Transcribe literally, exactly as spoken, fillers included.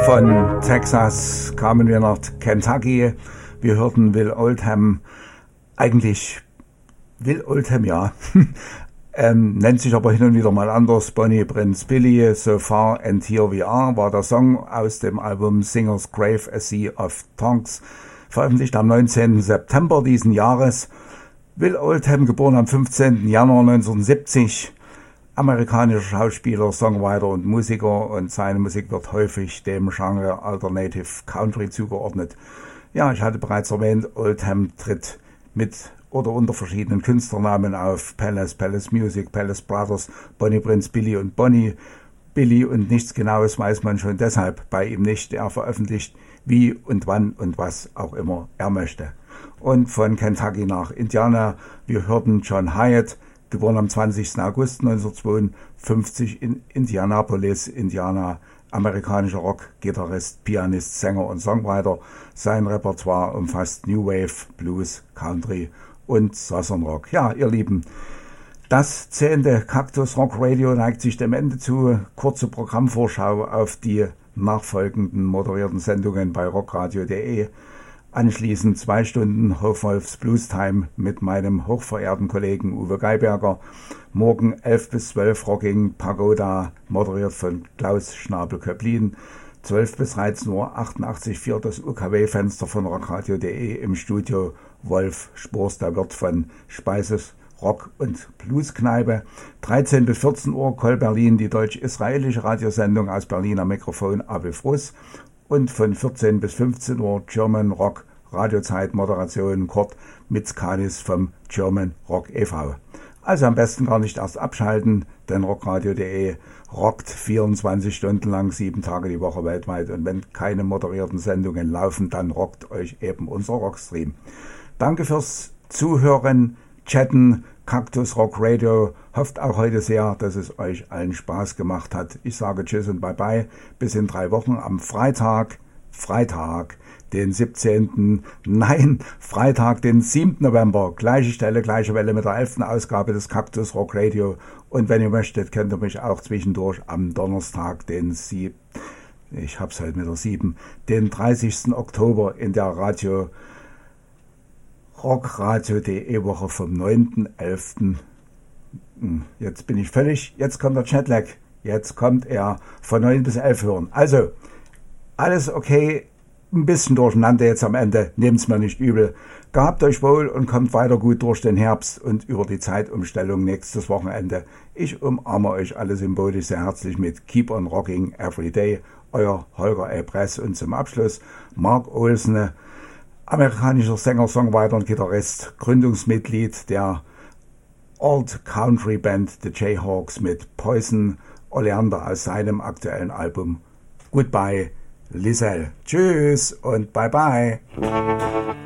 Von Texas kamen wir nach Kentucky. Wir hörten Will Oldham. Eigentlich Will Oldham, ja. ähm, nennt sich aber hin und wieder mal anders. Bonnie Prince Billy, So Far and Here We Are war der Song aus dem Album Singer's Grave, A Sea of Tongues, veröffentlicht am neunzehnten September diesen Jahres. Will Oldham, geboren am fünfzehnten Januar neunzehnhundertsiebzig, amerikanischer Schauspieler, Songwriter und Musiker, und seine Musik wird häufig dem Genre Alternative Country zugeordnet. Ja, ich hatte bereits erwähnt, Oldham tritt mit oder unter verschiedenen Künstlernamen auf: Palace, Palace Music, Palace Brothers, Bonnie Prince Billy und Bonnie Billy, und nichts Genaues weiß man schon deshalb bei ihm nicht. Er veröffentlicht wie und wann und was auch immer er möchte. Und von Kentucky nach Indiana, wir hörten John Hyatt, geboren am zwanzigsten August neunzehnhundertzweiundfünfzig in Indianapolis, Indiana, amerikanischer Rock, Gitarrist, Pianist, Sänger und Songwriter. Sein Repertoire umfasst New Wave, Blues, Country und Southern Rock. Ja, ihr Lieben, das zehnte Kaktus Rock Radio neigt sich dem Ende zu. Kurze Programmvorschau auf die nachfolgenden moderierten Sendungen bei rockradio punkt de. Anschließend zwei Stunden Hofwolfs Blues Time mit meinem hochverehrten Kollegen Uwe Geiberger. Morgen elf bis zwölf Rocking Pagoda, moderiert von Klaus Schnabel-Köplin. zwölf bis dreizehn Uhr achtundachtzig Komma vier das U K W-Fenster von rockradio punkt de im Studio. Wolf Spors, der Wirt von Speises, Rock und Blueskneipe. dreizehn bis vierzehn Uhr Kol Berlin, die deutsch-israelische Radiosendung aus Berlin am Mikrofon Abe Frus. Und von vierzehn bis fünfzehn Uhr German Rock Radiozeit, Moderation Kurt Mitzkanis vom German Rock e V Also am besten gar nicht erst abschalten, denn rockradio punkt de rockt vierundzwanzig Stunden lang, sieben Tage die Woche weltweit. Und wenn keine moderierten Sendungen laufen, dann rockt euch eben unser Rockstream. Danke fürs Zuhören, Chatten. Kaktus Rock Radio hofft auch heute sehr, dass es euch allen Spaß gemacht hat. Ich sage Tschüss und Bye-bye. Bis in drei Wochen am Freitag, Freitag, den siebzehnten Nein, Freitag, den siebten November. Gleiche Stelle, gleiche Welle mit der elften Ausgabe des Kaktus Rock Radio. Und wenn ihr möchtet, könnt ihr mich auch zwischendurch am Donnerstag, den siebten Ich hab's halt mit der sieben den dreißigsten Oktober in der Radio rockradio punkt de Woche vom neunten elften Jetzt bin ich völlig, jetzt kommt der Jetlag, jetzt kommt er von neun bis elf hören. Also, alles okay, ein bisschen durcheinander jetzt am Ende, nehmt's mir nicht übel. Gehabt euch wohl und kommt weiter gut durch den Herbst und über die Zeitumstellung nächstes Wochenende. Ich umarme euch alle symbolisch sehr herzlich mit Keep on Rocking Every Day, euer Holger A. Press. Und zum Abschluss Mark Olsen, amerikanischer Sänger, Songwriter und Gitarrist, Gründungsmitglied der Old Country Band The Jayhawks mit Poison, Oleander aus seinem aktuellen Album Goodbye Liselle. Tschüss und bye bye.